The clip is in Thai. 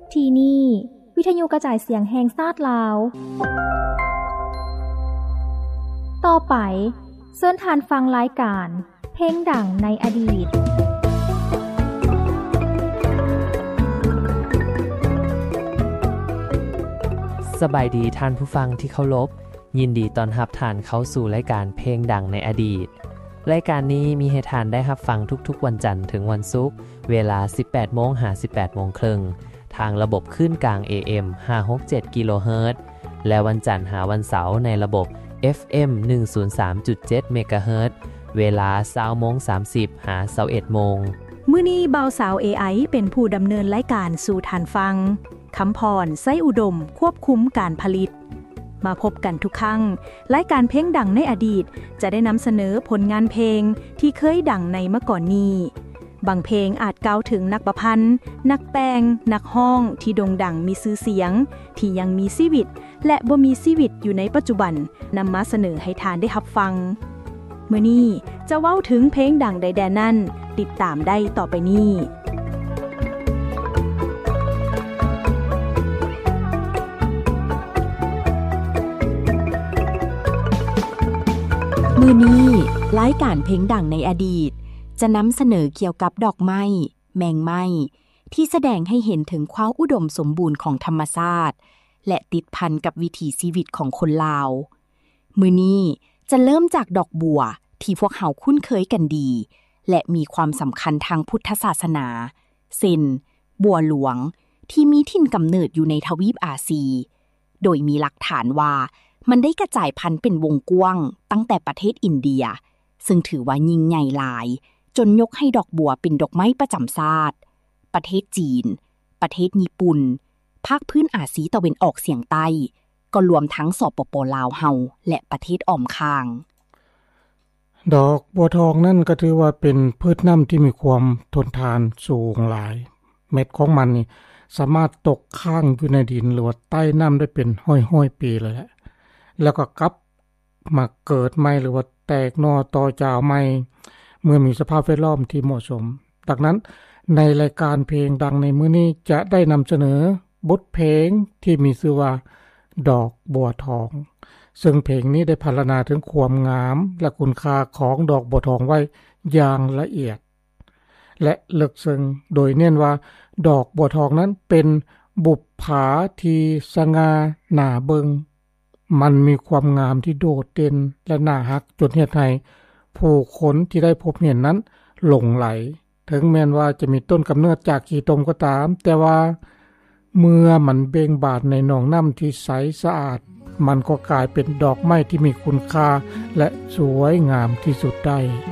ที่นี่วิทยุกระจายเสียงแห่งชาติลาวต่อไปเชิญทานฟังรายการเพลงดังในอดีตสบายดีท่านผู้ฟังที่เคารพยินดีต้อนรับท่านเข้าสู่รายการเพลงดังในอดีตรายการนี้มีให้ท่านได้รับฟังทุกๆวันจันทร์ถึงวันศุกร์เวลา 18:00 น. ถึง 18:30 น. ทางระบบคลื่นกลาง AM 567 กิโลเฮิรตซ์และวันจันทร์หาวันเสาร์ในระบบ FM 103.7 เมกะเฮิรตซ์เวลา 20:30 หา 21:00 น. มื้อนี้บ่าวสาว AI เป็นผู้ดำเนินรายการสู่ท่านฟังคำพรไส้อุดมควบคุมการผลิตมาพบกันทุกครั้งรายการเพลงดังในอดีตจะได้นำเสนอผลงานเพลงที่เคยดังในเมื่อก่อนนี้บางเพลงอาจกล่าวถึงนักประพันธ์นักแปลงนักฮ้องที่โด่งดังมีชื่อเสียงที่ยังมีชีวิตและบ่มีชีวิตอยู่ในปัจจุบันนำมาเสนอให้ทานได้รับฟังมื้อนี้จะเว้าถึงเพลงดังใดแดนนั้นติดตามได้ต่อไปนี้มื้อนี้รายการเพลงดังในอดีตจะนำเสนอเกี่ยวกับดอกไม้แมงไม้ที่แสดงให้เห็นถึงความอุดมสมบูรณ์ของธรรมชาติและติดพันกับวิถีชีวิตของคนลาวมื้อนี้จะเริ่มจากดอกบัวที่พวกเฮาคุ้นเคยกันดีและมีความสำคัญทางพุทธศาสนาเช่นบัวหลวงที่มีถิ่นกำเนิดอยู่ในทวีปอาซีโดยมีหลักฐานว่ามันได้กระจายพันธุ์เป็นวงกว้างตั้งแต่ประเทศอินเดียซึ่งถือว่ายิ่งใหญ่หลายจนยกให้ดอกบัวเป็นดอกไม้ประจำชาติประเทศจีนประเทศญี่ปุ่นภาคพื้นอาซีตะวันออกเฉียงใต้ก็รวมทั้งสปป.ลาวเฮาและประเทศอ้อมข้างดอกบัวทองนั่นก็ถือว่าเป็นพืชน้ำที่มีความทนทานสูงหลายเม็ดของมันนี่สามารถตกค้างอยู่ในดินหรือว่าใต้น้ำได้เป็นห้อยๆปีเลยแหละแล้วก็กลับมาเกิดใหม่หรือว่าแตกหน่อต่อจาวใหม่เมื่อมีสภาพแวดล้อมที่เหมาะสมดังนั้นในรายการเพลงดังในมื้อนี้จะได้นำเสนอบทเพลงที่มีชื่อว่าดอกบัวทองซึ่งเพลงนี้ได้พรรณนาถึงความงามและคุณค่าของดอกบัวทองไว้อย่างละเอียดและลึกซึ้งโดยเน้นว่าดอกบัวทองนั้นเป็นบุปผาที่สง่าหน้าเบิงมันมีความงามที่โดดเด่นและน่ารักจนเฮ็ดให้ผู้คนที่ได้พบเห็นนั้นหลงไหลถึงแม้นว่าจะมีต้นกำเนิดจากขี้ตมก็ตามแต่ว่าเมื่อมันเบ่งบานในหนองน้ำที่ใสสะอาดมันก็กลายเป็นดอกไม้ที่มีคุณค่าและสวยงามที่สุดได้